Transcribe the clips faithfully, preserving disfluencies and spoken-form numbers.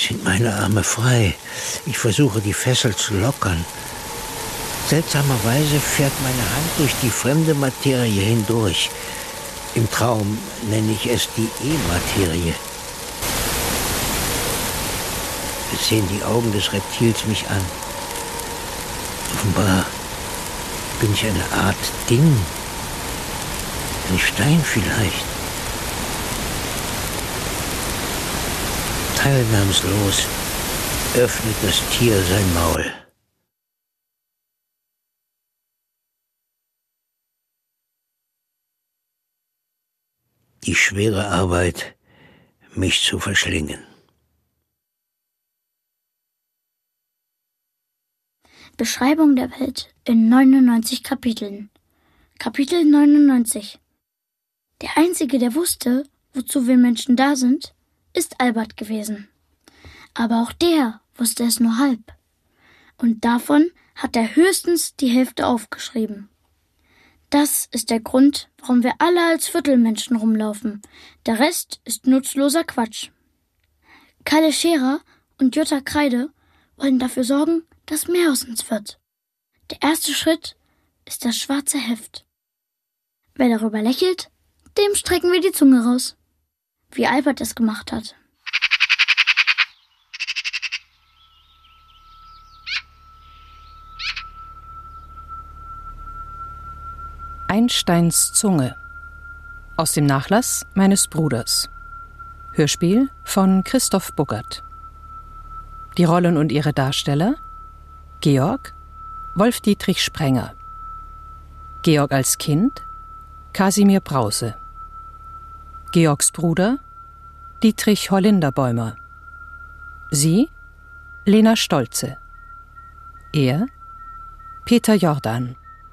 sind meine Arme frei. Ich versuche, die Fessel zu lockern. Seltsamerweise fährt meine Hand durch die fremde Materie hindurch. Im Traum nenne ich es die E-Materie. Jetzt sehen die Augen des Reptils mich an. Offenbar bin ich eine Art Ding. Ein Stein vielleicht. Teilnahmslos öffnet das Tier sein Maul. Die schwere Arbeit, mich zu verschlingen. Beschreibung der Welt in neunundneunzig Kapiteln. Kapitel neunundneunzig. Der Einzige, der wusste, wozu wir Menschen da sind, ist Albert gewesen. Aber auch der wusste es nur halb. Und davon hat er höchstens die Hälfte aufgeschrieben. Das ist der Grund, warum wir alle als Viertelmenschen rumlaufen. Der Rest ist nutzloser Quatsch. Kalle Scherer und Jutta Kreide wollen dafür sorgen, dass mehr aus uns wird. Der erste Schritt ist das schwarze Heft. Wer darüber lächelt, dem strecken wir die Zunge raus. Wie Albert es gemacht hat. Einsteins Zunge. Aus dem Nachlass meines Bruders. Hörspiel von Christoph Buggert. Die Rollen und ihre Darsteller: Georg, Wolf-Dietrich Sprenger. Georg als Kind, Kasimir Brause. Georgs Bruder, Dietrich Hollinderbäumer. Sie, Lena Stolze. Er, Peter Jordan.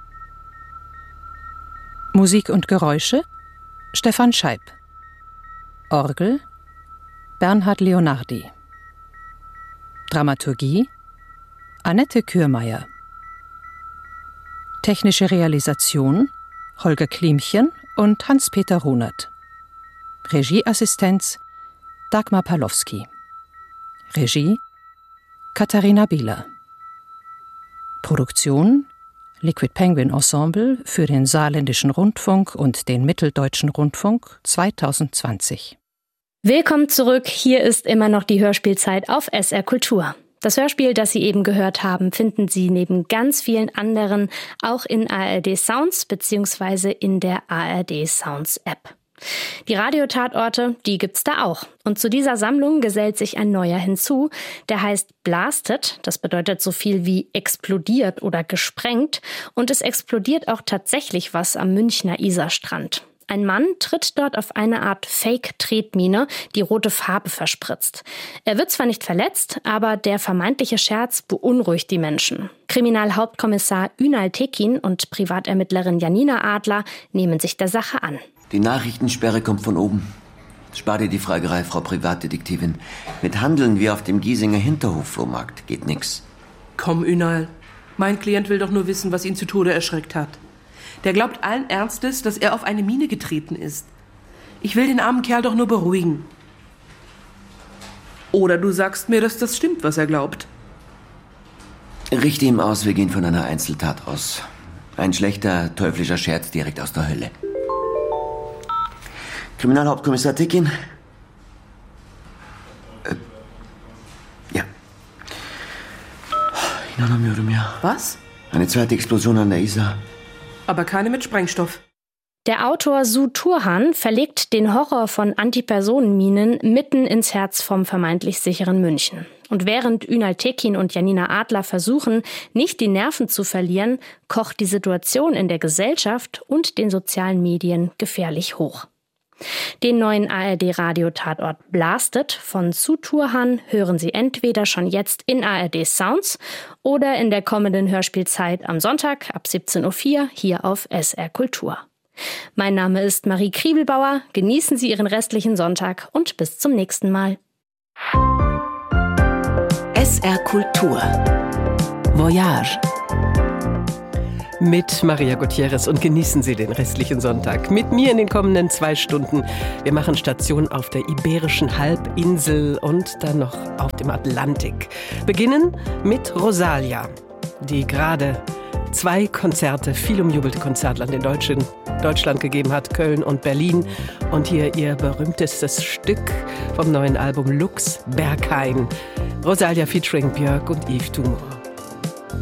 Musik und Geräusche, Stefan Scheib. Orgel, Bernhard Leonardi. Dramaturgie, Annette Kürmeier. Technische Realisation, Holger Klimchen und Hans-Peter Runert. Regieassistenz, Dagmar Pawlowski. Regie, Katharina Bieler. Produktion, Liquid Penguin Ensemble für den Saarländischen Rundfunk und den Mitteldeutschen Rundfunk zwanzig zwanzig. Willkommen zurück, hier ist immer noch die Hörspielzeit auf S R Kultur. Das Hörspiel, das Sie eben gehört haben, finden Sie neben ganz vielen anderen auch in A R D Sounds bzw. in der A R D Sounds App. Die Radiotatorte, die gibt's da auch. Und zu dieser Sammlung gesellt sich ein neuer hinzu, der heißt Blasted. Das bedeutet so viel wie explodiert oder gesprengt. Und es explodiert auch tatsächlich was am Münchner Isarstrand. Ein Mann tritt dort auf eine Art Fake-Tretmine, die rote Farbe verspritzt. Er wird zwar nicht verletzt, aber der vermeintliche Scherz beunruhigt die Menschen. Kriminalhauptkommissar Ünal Tekin und Privatermittlerin Janina Adler nehmen sich der Sache an. Die Nachrichtensperre kommt von oben. Spar dir die Fragerei, Frau Privatdetektivin. Mit Handeln wie auf dem Giesinger Hinterhof-Flohmarkt geht nix. Komm, Ünal. Mein Klient will doch nur wissen, was ihn zu Tode erschreckt hat. Der glaubt allen Ernstes, dass er auf eine Mine getreten ist. Ich will den armen Kerl doch nur beruhigen. Oder du sagst mir, dass das stimmt, was er glaubt. Richte ihm aus, wir gehen von einer Einzeltat aus. Ein schlechter, teuflischer Scherz direkt aus der Hölle. Kriminalhauptkommissar Tekin? Äh, ja. Was? Eine zweite Explosion an der Isar. Aber keine mit Sprengstoff. Der Autor Su Turhan verlegt den Horror von Antipersonenminen mitten ins Herz vom vermeintlich sicheren München. Und während Ünal Tekin und Janina Adler versuchen, nicht die Nerven zu verlieren, kocht die Situation in der Gesellschaft und den sozialen Medien gefährlich hoch. Den neuen A R D-Radio-Tatort Blasted von Su Turhan hören Sie entweder schon jetzt in A R D Sounds oder in der kommenden Hörspielzeit am Sonntag ab siebzehn Uhr vier hier auf S R Kultur. Mein Name ist Marie Kriebelbauer. Genießen Sie Ihren restlichen Sonntag und bis zum nächsten Mal. S R Kultur Voyage. mit Maria Gutierrez und genießen Sie den restlichen Sonntag mit mir in den kommenden zwei Stunden. Wir machen Station auf der Iberischen Halbinsel und dann noch auf dem Atlantik. Beginnen mit Rosalia, die gerade zwei Konzerte, viel umjubelte Konzertland in Deutschland gegeben hat, Köln und Berlin. Und hier ihr berühmtestes Stück vom neuen Album Lux Berghain. Rosalia featuring Björk und Yves Tumor.